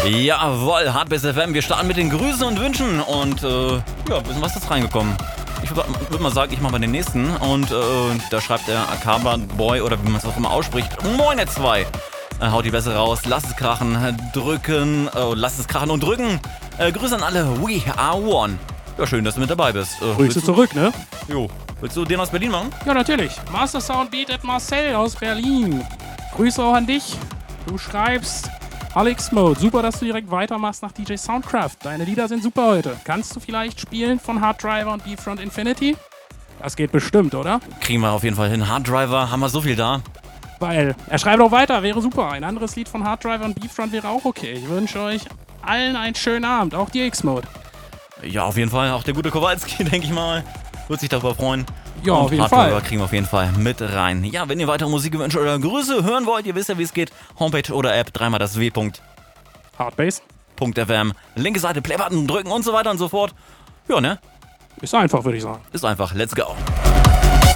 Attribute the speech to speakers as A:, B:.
A: Jawohl, Hardbase FM. Wir starten mit den Grüßen und Wünschen. Und ein bisschen was ist reingekommen. Ich würde mal sagen, ich mache mal den nächsten. Und da schreibt der Akaba Boy, oder wie man es auch immer ausspricht, Moin, 2. Haut die Bässe raus, lasst es krachen, drücken, lasst es krachen und drücken. Grüße an alle, we are one. Ja, schön, dass du mit dabei bist.
B: Grüße zurück, ne?
A: Jo. Willst du den aus Berlin machen?
B: Ja, natürlich. Master Sound Beat at Marcel aus Berlin. Grüße auch an dich. Du schreibst, Alex Mode, super, dass du direkt weitermachst nach DJ Soundcraft. Deine Lieder sind super heute. Kannst du vielleicht spielen von Hard Driver und Beefront Infinity? Das geht bestimmt, oder?
A: Kriegen wir auf jeden Fall hin. Hard Driver, haben wir so viel da.
B: Weil, er schreibt auch weiter, wäre super. Ein anderes Lied von Hard Driver und Beefront wäre auch okay. Ich wünsche euch allen einen schönen Abend, auch die X-Mode.
A: Ja, auf jeden Fall. Auch der gute Kowalski, denke ich mal. Wird sich darüber freuen.
B: Ja,
A: und
B: auf jeden
A: Hard
B: Fall.
A: Driver kriegen wir auf jeden Fall mit rein. Ja, wenn ihr weitere Musikwünsche oder Grüße hören wollt, ihr wisst ja, wie es geht. Homepage oder App, dreimal das W.
B: Hardbase.fm.
A: Linke Seite, Playbutton drücken und so weiter und so fort. Ja, ne?
B: Ist einfach, würde ich sagen.
A: Ist einfach. Let's go.